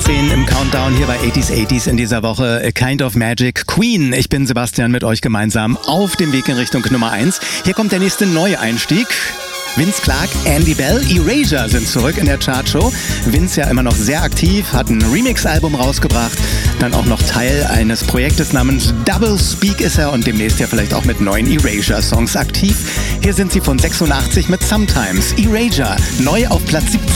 10 im Countdown hier bei 80s in dieser Woche. A Kind of Magic, Queen. Ich bin Sebastian, mit euch gemeinsam auf dem Weg in Richtung Nummer 1. Hier kommt der nächste neue Einstieg. Vince Clarke, Andy Bell, Erasure sind zurück in der Chartshow. Vince ja immer noch sehr aktiv, hat ein Remix-Album rausgebracht, dann auch noch Teil eines Projektes namens Double Speak ist er und demnächst ja vielleicht auch mit neuen Erasure-Songs aktiv. Hier sind sie von 86 mit Sometimes. Erasure, neu auf Platz 17.